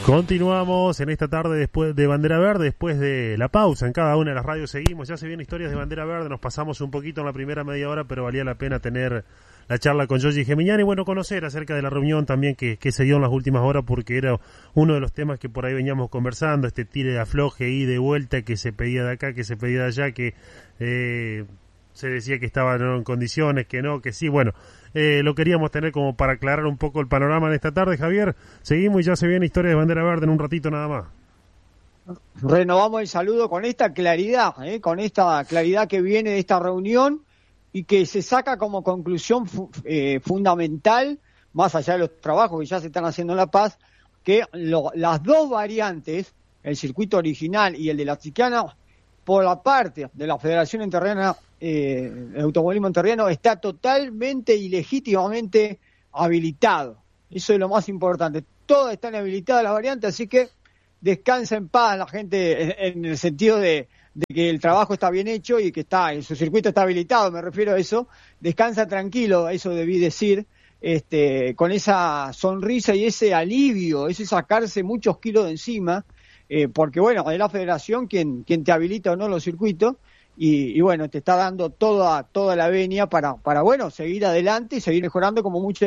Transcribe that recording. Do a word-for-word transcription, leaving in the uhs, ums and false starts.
Continuamos en esta tarde después de Bandera Verde, después de la pausa en cada una de las radios seguimos, ya se vienen historias de Bandera Verde, nos pasamos un poquito en la primera media hora, pero valía la pena tener la charla con Yogi Gemignani y bueno, conocer acerca de la reunión también que, que se dio en las últimas horas, porque era uno de los temas que por ahí veníamos conversando, este tire de afloje y de vuelta que se pedía de acá, que se pedía de allá, que eh, se decía que estaban en condiciones, que no, que sí, bueno, eh, lo queríamos tener como para aclarar un poco el panorama en esta tarde, Javier. Seguimos y ya se viene historia de Bandera Verde en un ratito nada más. Renovamos el saludo con esta claridad, ¿eh? con esta claridad que viene de esta reunión y que se saca como conclusión fu- eh, fundamental, más allá de los trabajos que ya se están haciendo en La Paz, que lo, las dos variantes, el circuito original y el de la Chicana, por la parte de la Federación Entrerriana eh, de Automovilismo Entrerriano, está totalmente y legítimamente habilitado. Eso es lo más importante. Todas están habilitadas las variantes, así que descansa en paz la gente en, en el sentido de, de que el trabajo está bien hecho y que está en su circuito está habilitado, me refiero a eso. Descansa tranquilo, eso debí decir, este, con esa sonrisa y ese alivio, ese sacarse muchos kilos de encima, eh, porque bueno, es la federación quien, quien te habilita o no los circuitos y, y bueno, te está dando toda, toda la venia para, para bueno, seguir adelante y seguir mejorando como muchos